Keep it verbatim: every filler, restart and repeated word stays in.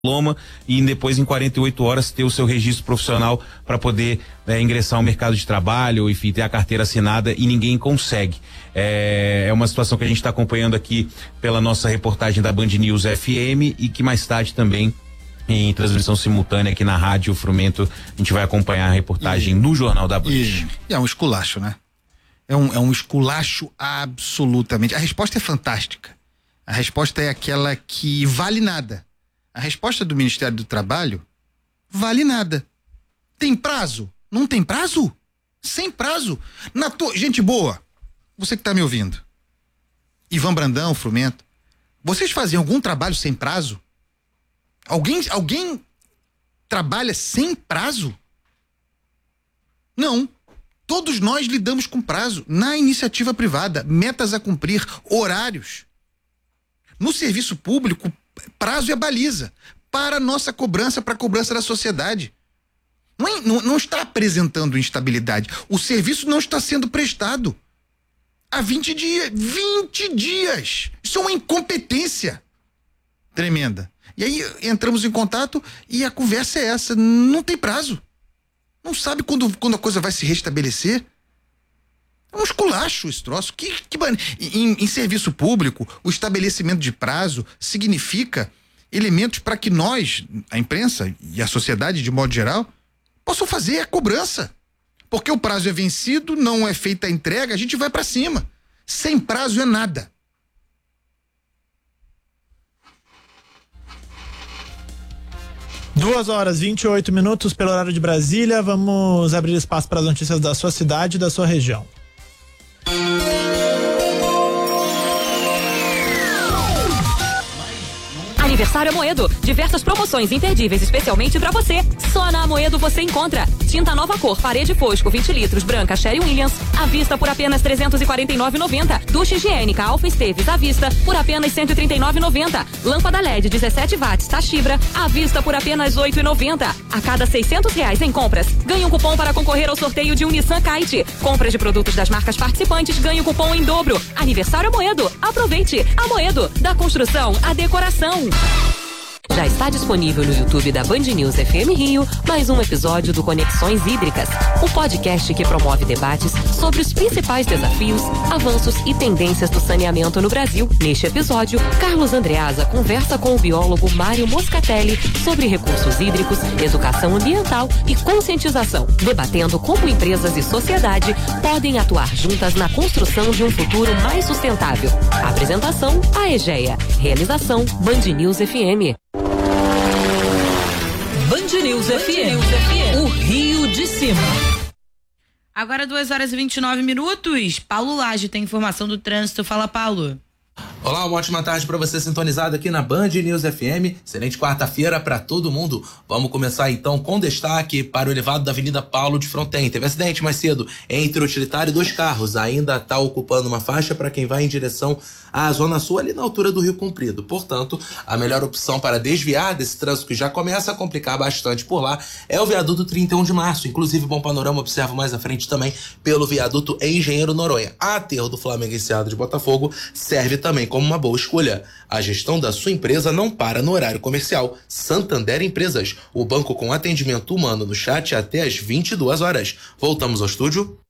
diploma e depois em quarenta e oito horas ter o seu registro profissional para poder é, ingressar ao mercado de trabalho, enfim, ter a carteira assinada, e ninguém consegue. É, é uma situação que a gente está acompanhando aqui pela nossa reportagem da Band News F M e que mais tarde também em transmissão simultânea aqui na Rádio Frumento a gente vai acompanhar a reportagem e, no Jornal da Band. E, e é um esculacho, né? É um, é um esculacho absolutamente. A resposta é fantástica. A resposta é aquela que vale nada. A resposta do Ministério do Trabalho vale nada. Tem prazo? Não tem prazo? Sem prazo. Na to... Gente boa, você que está me ouvindo, Ivan Brandão, Frumento, vocês faziam algum trabalho sem prazo? Alguém, alguém trabalha sem prazo? Não. Todos nós lidamos com prazo na iniciativa privada, metas a cumprir, horários. No serviço público, prazo é baliza para a nossa cobrança, para a cobrança da sociedade. Não, é, não, não está apresentando instabilidade. O serviço não está sendo prestado há vinte dias. vinte dias! Isso é uma incompetência tremenda. E aí entramos em contato e a conversa é essa. Não tem prazo. Não sabe quando, quando a coisa vai se restabelecer. É um esculacho esse troço. Que, que, em, em serviço público, o estabelecimento de prazo significa elementos para que nós, a imprensa e a sociedade de modo geral, possam fazer a cobrança. Porque o prazo é vencido, não é feita a entrega, a gente vai para cima. Sem prazo é nada. Duas horas e vinte e oito minutos pelo horário de Brasília. Vamos abrir espaço para as notícias da sua cidade e da sua região. Aniversário Amoedo. Diversas promoções imperdíveis especialmente pra você. Só na Amoedo você encontra tinta nova cor, parede fosco, vinte litros, branca, Sherry Williams, à vista por apenas trezentos e quarenta e nove reais e noventa centavos. Ducha higiênica Alfa Esteves, à vista por apenas cento e trinta e nove reais e noventa centavos. Lâmpada L E D dezessete watts, Tachibra, à vista por apenas oito reais e noventa centavos. A cada seiscentos reais em compras, ganhe um cupom para concorrer ao sorteio de um Nissan Kite. Compras de produtos das marcas participantes, ganhe o cupom em dobro. Aniversário Amoedo. Aproveite. Amoedo, da construção à decoração. Já está disponível no YouTube da Band News F M Rio mais um episódio do Conexões Hídricas, o podcast que promove debates sobre os principais desafios, avanços e tendências do saneamento no Brasil. Neste episódio, Carlos Andreasa conversa com o biólogo Mário Moscatelli sobre recursos hídricos, educação ambiental e conscientização, debatendo como empresas e sociedade podem atuar juntas na construção de um futuro mais sustentável. Apresentação: a EGEA. Realização: Band News F M. Band News F M, o Rio de Cima. Agora duas horas e vinte e nove minutos. Paulo Lage tem informação do trânsito. Fala, Paulo. Olá, uma ótima tarde para você sintonizado aqui na Band News F M. Excelente quarta-feira para todo mundo. Vamos começar então com destaque para o elevado da Avenida Paulo de Fronten. Teve acidente mais cedo entre o utilitário e dois carros. Ainda está ocupando uma faixa para quem vai em direção à Zona Sul, ali na altura do Rio Comprido. Portanto, a melhor opção para desviar desse trânsito que já começa a complicar bastante por lá é o viaduto trinta e um de março. Inclusive, bom panorama observo mais à frente também pelo viaduto Engenheiro Noronha. Aterro do Flamengo Enseado de Botafogo serve também como uma boa escolha. A gestão da sua empresa não para no horário comercial. Santander Empresas, o banco com atendimento humano no chat até às vinte e duas horas. Voltamos ao estúdio.